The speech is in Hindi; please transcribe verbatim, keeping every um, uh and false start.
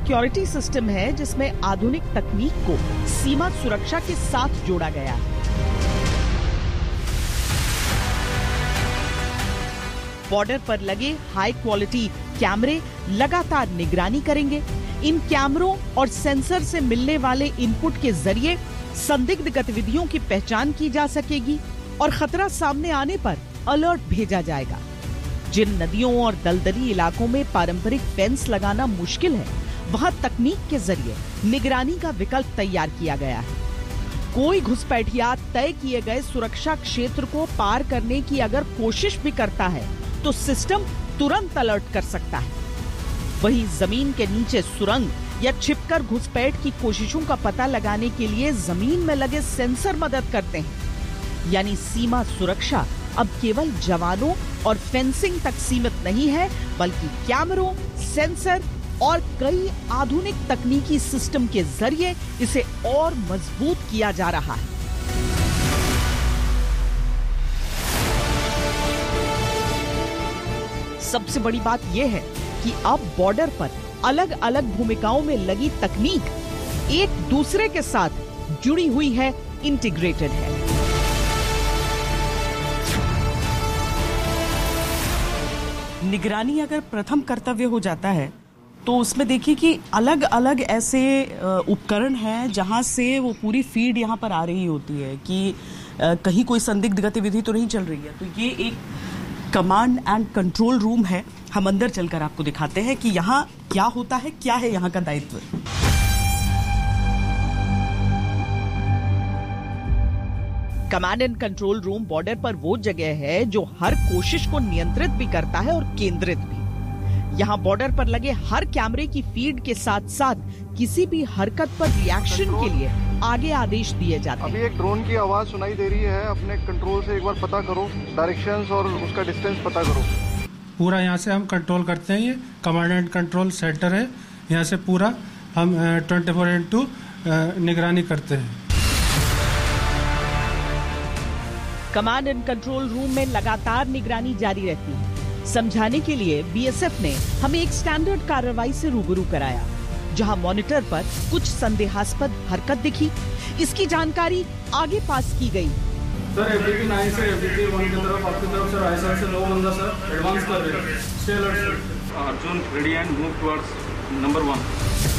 सिक्योरिटी सिस्टम है जिसमें आधुनिक तकनीक को सीमा सुरक्षा के साथ जोड़ा गया है। बॉर्डर पर लगे हाई क्वालिटी कैमरे लगातार निगरानी करेंगे। इन कैमरों और सेंसर से मिलने वाले इनपुट के जरिए संदिग्ध गतिविधियों की पहचान की जा सकेगी और खतरा सामने आने पर अलर्ट भेजा जाएगा। जिन नदियों और दलदली इलाकों में पारंपरिक फेंस लगाना मुश्किल है, वहां तकनीक के जरिए निगरानी का विकल्प तैयार किया गया है। कोई घुसपैठिया तय किए गए सुरक्षा क्षेत्र को पार करने की अगर कोशिश भी करता है तो सिस्टम तुरंत अलर्ट कर सकता है। वहीं जमीन के नीचे सुरंग या छिपकर घुसपैठ की कोशिशों का पता लगाने के लिए जमीन में लगे सेंसर मदद करते हैं। यानी सीमा सुरक्षा अब केवल जवानों और फेंसिंग तक सीमित नहीं है, बल्कि कैमरों, सेंसर और कई आधुनिक तकनीकी सिस्टम के जरिए इसे और मजबूत किया जा रहा है। सबसे बड़ी बात यह है कि अब बॉर्डर पर अलग अलग भूमिकाओं में लगी तकनीक एक दूसरे के साथ जुड़ी हुई है, इंटीग्रेटेड है। निगरानी अगर प्रथम कर्तव्य हो जाता है तो उसमें देखिए कि अलग अलग ऐसे उपकरण हैं जहां से वो पूरी फीड यहां पर आ रही होती है कि कहीं कोई संदिग्ध गतिविधि तो नहीं चल रही है। तो ये एक कमांड एंड कंट्रोल रूम है। हम अंदर चलकर आपको दिखाते हैं कि यहाँ क्या होता है, क्या है यहाँ का दायित्व। Command and control room border पर वो जगह है जो हर कोशिश को नियंत्रित भी करता है और केंद्रित भी। यहाँ बॉर्डर पर लगे हर कैमरे की फीड के साथ साथ किसी भी हरकत पर रिएक्शन के लिए आगे आदेश दिए जाते हैं। अभी एक ड्रोन की आवाज सुनाई दे रही है, अपने कंट्रोल से एक बार पता करो, डायरेक्शंस और उसका डिस्टेंस पता करो। पूरा यहाँ से हम कंट्रोल करते हैं। ये कमांड एंड कंट्रोल सेंटर है, यहाँ से पूरा हम ट्वेंटी फोर इंटू निगरानी करते हैं। कमांड एंड कंट्रोल रूम में लगातार निगरानी जारी रहती है। समझाने के लिए बीएसएफ ने हमें एक स्टैंडर्ड कार्रवाई से रूबरू कराया, जहां मॉनिटर पर कुछ संदेहास्पद हरकत दिखी। इसकी जानकारी आगे पास की गई। सर एफडीपी नाइन से एफडीपी वन की तरफ आपकी तरफ से राइट साइड से लो बंदा सर एडवांस कर रहे हैं। Stay alert sir. Arjun ready and move towards number one.